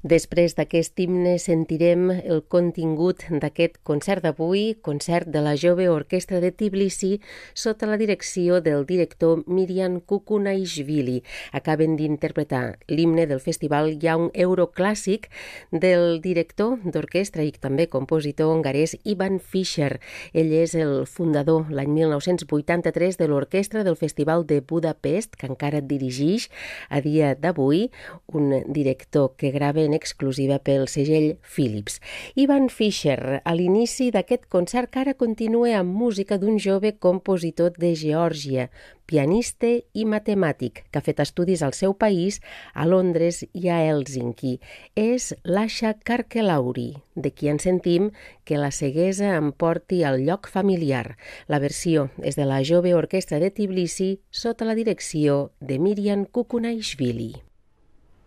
Després d'aquest himne sentirem el contingut d'aquest concert d'avui, concert de la Jove Orquestra de Tbilisi, sota la direcció del director Miryan Kukunaishvili. Acaben d'interpretar l'himne del festival. Hi ha un euroclàssic del director d'orquestra i també compositor hongarès Ivan Fischer. Ell és el fundador l'any 1983 de l'orquestra del Festival de Budapest, que encara dirigeix a dia d'avui, un director que grava en exclusiva pel segell Philips. Ivan Fischer, a l'inici d'aquest concert que ara continua amb música d'un jove compositor de Geòrgia, pianista i matemàtic, que ha fet estudis al seu país, a Londres i a Hèlsinki. És Lasha Karkelauri, de qui ens sentim que la ceguesa em porti al lloc familiar. La versió és de la Jove Orquestra de Tbilisi sota la direcció de Miryan Kukunaishvili.